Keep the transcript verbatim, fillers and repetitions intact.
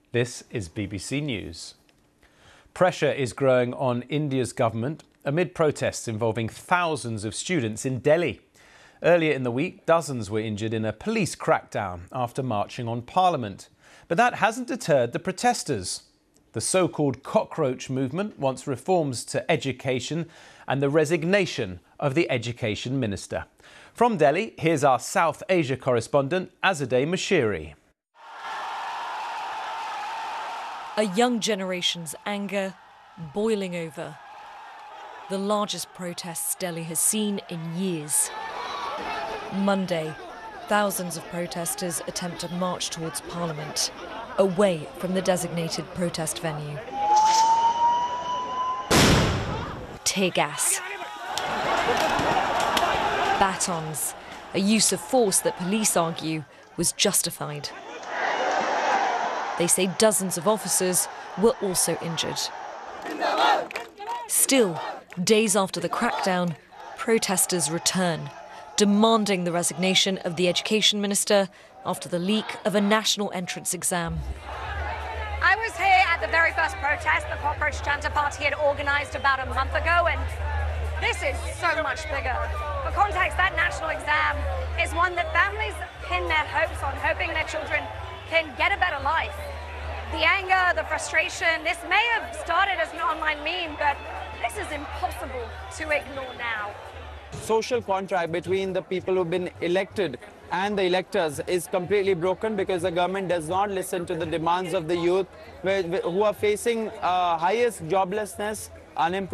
This is B B C News. Pressure is growing on India's government amid protests involving thousands of students in Delhi. Earlier in the week, dozens were injured in a police crackdown after marching on Parliament. But that hasn't deterred the protesters. The so-called cockroach movement wants reforms to education and the resignation of the education minister. From Delhi, here's our South Asia correspondent, Azadeh Moshiri. A young generation's anger boiling over. The largest protests Delhi has seen in years. Monday, thousands of protesters attempt to march towards Parliament, away from the designated protest venue. Tear gas, batons, a use of force that police argue was justified. They say dozens of officers were also injured. Still, days after the crackdown, protesters return, demanding the resignation of the education minister after the leak of a national entrance exam. I was here at the very first protest the Cockroach Janta Party had organised about a month ago, and this is so much bigger. For context, that national exam is one that families pin their hopes on, hoping their children can get a better life. The anger, the frustration, this may have started as an online meme, but this is impossible to ignore now. Social contract between the people who've been elected and the electors is completely broken because the government does not listen to the demands of the youth who are facing uh, highest joblessness, unemployment.